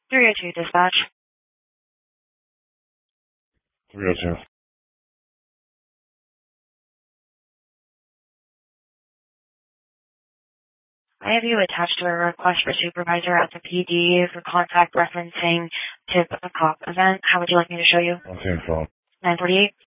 302 dispatch. 302. I have you attached to a request for supervisor at the PD for contact referencing tip a cop event. How would you like me to show you? On same phone. 948.